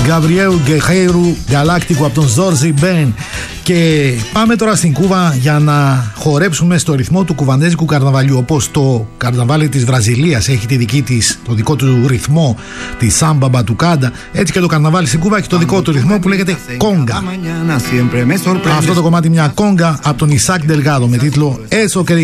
Gabriel Guerrero Galáctico από τον Ζόρζι Μπεν. Και πάμε τώρα στην Κούβα για να χορέψουμε στο ρυθμό του κουβανέζικου καρναβαλιού. Όπως το καρναβάλι της Βραζιλίας έχει το δικό του ρυθμό, τη σάμπα μπατουκάντα, έτσι και το καρναβάλι στην Κούβα έχει το δικό του ρυθμό που λέγεται κόγκα. Αυτό το κομμάτι μια κόγκα από τον Ισάκ Ντελγάδο με τίτλο Eso que